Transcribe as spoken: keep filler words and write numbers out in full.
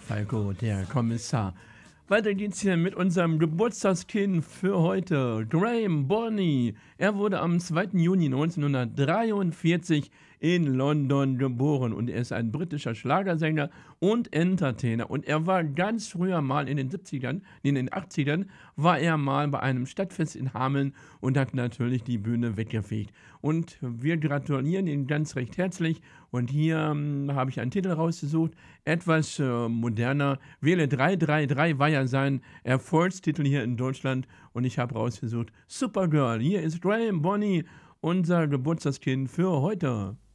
Falco, der Kommissar. Weiter geht's hier mit unserem Geburtstagskind für heute, Graham Bonney. Er wurde am zweiten Juni neunzehnhundertdreiundvierzig in London geboren und er ist ein britischer Schlagersänger und Entertainer. Und er war ganz früher mal in den siebzigern, nee, in den achtzigern, war er mal bei einem Stadtfest in Hameln und hat natürlich die Bühne weggefegt. Und wir gratulieren ihm ganz recht herzlich. Und hier ähm, habe ich einen Titel rausgesucht, etwas äh, moderner. Wähle drei drei drei war ja sein Erfolgstitel hier in Deutschland. Und ich habe rausgesucht, Supergirl. Hier ist Graham Bonney, unser Geburtstagskind für heute.